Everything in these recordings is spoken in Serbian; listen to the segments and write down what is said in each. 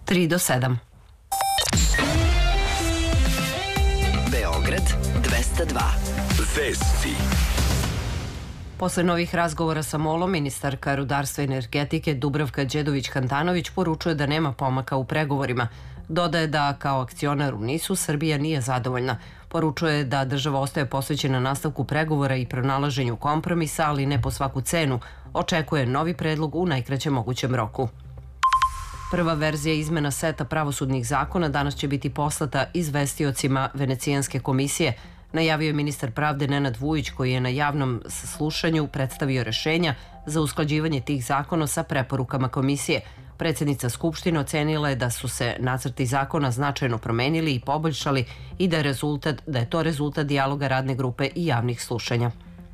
3 do 7. Beograd 202. Vesti. Posle novih razgovora sa MOL-om, ministarka rudarstva i energetike Dubravka Đedović-Handanović poručuje da nema pomaka u pregovorima. Dodaje da kao akcionar u NIS-u Srbija nije zadovoljna. Poručuje da država ostaje posvećena nastavku pregovora i pronalaženju kompromisa, ali ne po svaku cenu. Očekuje novi predlog u najkraćem mogućem roku. Prva verzija izmena seta pravosudnih zakona danas će biti poslata izvestiocima Venecijanske komisije. Najavio je ministar pravde Nenad Vujić, koji je na javnom slušanju predstavio rešenja za usklađivanje tih zakona sa preporukama komisije. Predsjednica Skupštine ocenila je da su se nacrti zakona značajno promenili i poboljšali i da je to rezultat dijaloga radne grupe i javnih slušanja.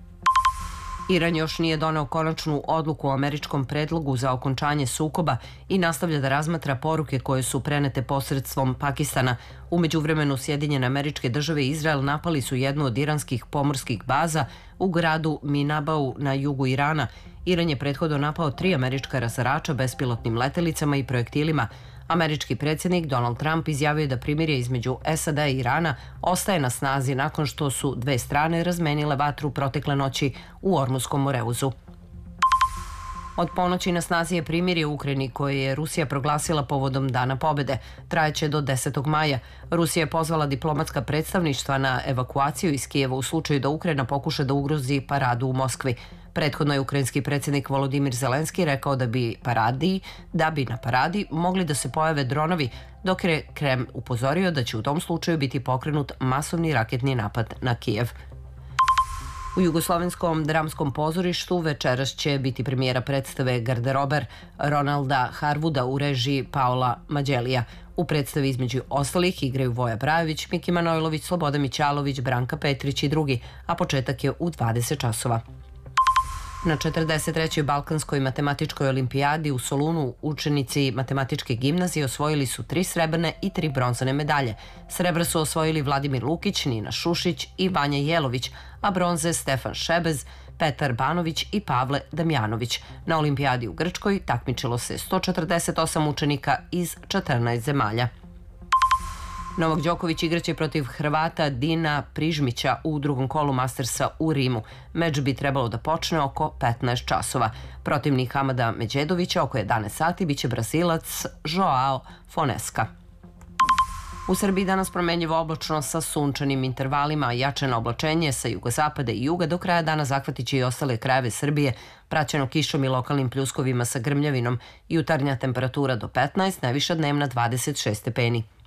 Iran još nije doneo konačnu odluku o američkom predlogu za okončanje sukoba i nastavlja da razmatra poruke koje su prenete posredstvom Pakistana. U međuvremenu Sjedinjene Američke Države i Izrael napali su jednu od iranskih pomorskih baza u gradu Minabau na jugu Irana. Iran je prethodno napao 3 američka razarača bespilotnim letelicama i projektilima. Američki predsjednik Donald Trump izjavio je da primirje između SAD i Irana ostaje na snazi nakon što su dve strane razmenile vatru protekle noći u Ormuskom moreuzu. Od ponoći na snazi je primirje u Ukrajini koje je Rusija proglasila povodom Dana pobede. Trajeće do 10. maja. Rusija je pozvala diplomatska predstavništva na evakuaciju iz Kijeva u slučaju da Ukrajina pokuša da ugrozi paradu u Moskvi. Prethodno je ukrajinski predsjednik Volodimir Zelenski rekao da bi na paradi mogli da se pojave dronovi, dok je Kreml upozorio da će u tom slučaju biti pokrenut masovni raketni napad na Kijev. U Jugoslovenskom dramskom pozorištu večeras će biti premijera predstave Garderober Ronalda Harvuda u režiji Paola Mađelija. U predstavi između ostalih igraju Voja Brajović, Miki Manojlović, Slobodan Mićalović, Branka Petrić i drugi, a početak je u 20 časova. Na 43. Balkanskoj matematičkoj olimpijadi u Solunu učenici matematičke gimnazije osvojili su 3 srebrne i 3 bronzane medalje. Srebra su osvojili Vladimir Lukić, Nina Šušić i Vanja Jelović, a bronze Stefan Šebez, Petar Banović i Pavle Damjanović. Na olimpijadi u Grčkoj takmičilo se 148 učenika iz 14 zemalja. Novak Đoković igraće protiv Hrvata Dina Prižmića u drugom kolu Mastersa u Rimu. Meč bi trebalo da počne oko 15 časova. Protivnik Hamada Međedovića oko 11 sati biće Brazilac Joao Fonesca. U Srbiji danas promenljivo oblačno sa sunčanim intervalima, jačeno oblačenje sa jugozapada i juga do kraja dana zahvatiće i ostale krajeve Srbije, praćeno kišom i lokalnim pljuskovima sa grmljavinom. Jutarnja temperatura do 15, najviša dnevna 26 stepeni.